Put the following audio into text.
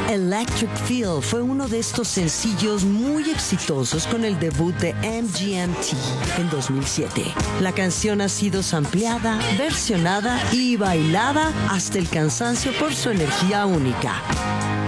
Electric Feel fue uno de estos sencillos muy exitosos con el debut de MGMT en 2007. La canción ha sido sampleada, versionada y bailada hasta el cansancio por su energía única.